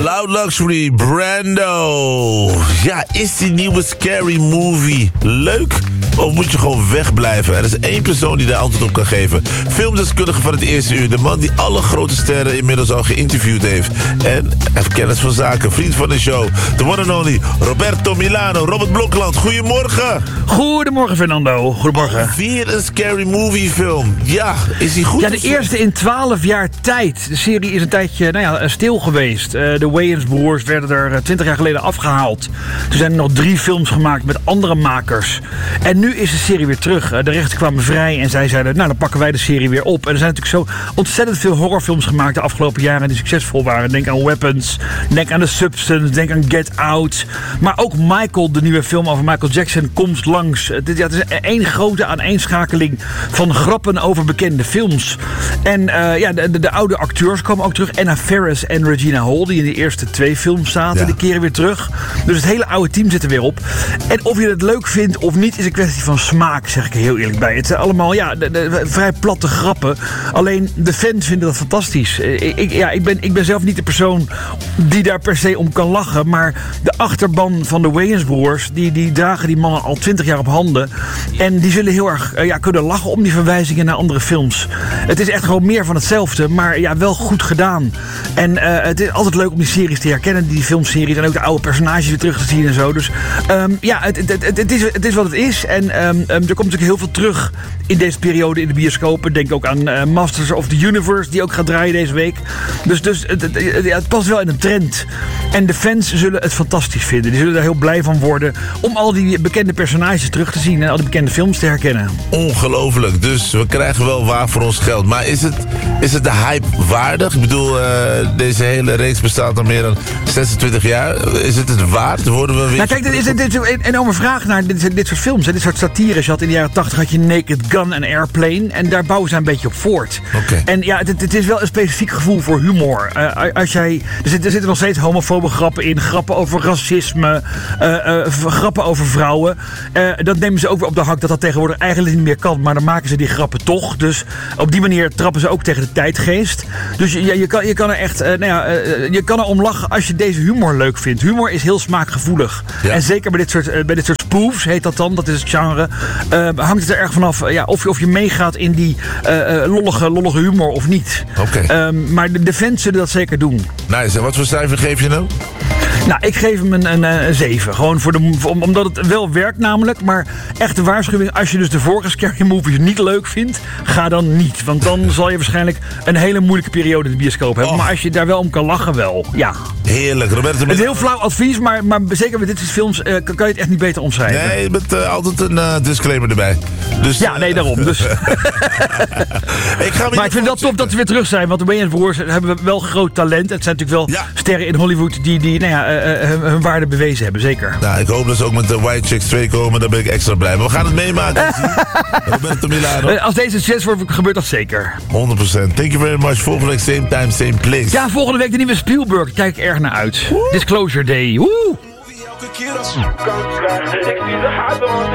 Loud Luxury, Brando. Ja, is die nieuwe Scary Movie leuk? Of moet je gewoon wegblijven? Er is één persoon die daar antwoord op kan geven. Filmdeskundige van het eerste uur. De man die alle grote sterren inmiddels al geïnterviewd heeft. En heeft kennis van zaken. Vriend van de show. The one and only Roberto Milano. Robert Blokland, goedemorgen. Goedemorgen, Fernando. Goedemorgen. Weer een Scary Movie film. Ja, is die goed? Ja, de eerste in 12 jaar tijd. De serie is een tijdje stil geweest. De Wayans-broers werden er 20 jaar geleden afgehaald. Toen zijn er nog 3 films gemaakt met andere makers. En nu is de serie weer terug. De rechten kwamen vrij en zij zeiden, dan pakken wij de serie weer op. En er zijn natuurlijk zo ontzettend veel horrorfilms gemaakt de afgelopen jaren die succesvol waren. Denk aan Weapons, denk aan The Substance, denk aan Get Out. Maar ook Michael, de nieuwe film over Michael Jackson, komt langs. Het is één grote aaneenschakeling van grappen over bekende films. En de oude acteurs komen ook terug. Anna Faris en Regina Hall, die in de eerste 2 films zaten, die keren weer terug. Dus het hele oude team zit er weer op. En of je het leuk vindt of niet, is een kwestie van smaak, zeg ik er heel eerlijk bij. Het zijn allemaal vrij platte grappen. Alleen de fans vinden dat fantastisch. Ik ben zelf niet de persoon die daar per se om kan lachen. Maar de achterban van de Wayans-broers, die dragen die mannen al 20 jaar op handen. En die zullen heel erg kunnen lachen om die verwijzingen naar andere films. Het is echt gewoon meer van hetzelfde, maar wel goed gedaan. En het is altijd leuk om die series te herkennen, die filmseries. En ook de oude personages weer terug te zien en zo. Dus het is wat het is. En er komt natuurlijk heel veel terug in deze periode in de bioscopen. Denk ook aan Masters of the Universe, die ook gaat draaien deze week. Dus het past wel in een trend. En de fans zullen het fantastisch vinden. Die zullen er heel blij van worden om al die bekende personages terug te zien en al die bekende films te herkennen. Ongelooflijk. Dus we krijgen wel waar voor ons geld. Maar is het de hype waardig? Ik bedoel, deze hele reeks bestaat al meer dan 26 jaar. Is het waard? Worden we weer... kijk, dit is een enorme vraag naar dit soort films. Dit soort satires. Je had in de jaren 80 had je Naked Gun en Airplane. En daar bouwen ze een beetje op voort. Okay. En het is wel een specifiek gevoel voor humor. Er zitten nog steeds homofobe grappen in. Grappen over racisme. Grappen over vrouwen. Dat nemen ze ook weer op de hak dat tegenwoordig eigenlijk niet meer kan. Maar dan maken ze die grappen toch. Dus op die manier trappen ze ook tegen de tijdgeest. Dus je kan er echt... je kan er om lachen als je deze humor leuk vindt. Humor is heel smaakgevoelig. Ja. En zeker bij dit soort spoofs, heet dat dan. Dat is het genre. Hangt het er erg vanaf of je meegaat in die lollige humor of niet. Okay. Maar de fans zullen dat zeker doen. Nice. En wat voor cijfer geef je nou? Ik geef hem een 7. Gewoon omdat het wel werkt namelijk. Maar echte waarschuwing, als je dus de vorige Scary Movies niet leuk vindt, ga dan niet. Want dan zal je waarschijnlijk een hele moeilijke periode in de bioscoop hebben. Maar als je daar wel om kan lachen, wel. Ja. Heerlijk. Roberto, het is heel flauw advies, maar zeker met dit soort films kan je het echt niet beter omschrijven. Nee, je bent altijd een disclaimer erbij. Dus, daarom. Dus. Maar ik vind het wel top dat ze weer terug zijn. Want de Wayans-broers hebben wel groot talent. Het zijn natuurlijk wel sterren in Hollywood die hun waarde bewezen hebben, zeker. Nou, ik hoop dat ze ook met de White Chicks 2 komen. Daar ben ik extra blij. Maar we gaan het meemaken. Roberto Milano. Als deze succes wordt, gebeurt dat zeker. 100%. Thank you very much. Volgende week same time, same place. Ja, volgende week de nieuwe Spielberg. Daar kijk ik erg naar uit. Woe! Disclosure Day. Woe!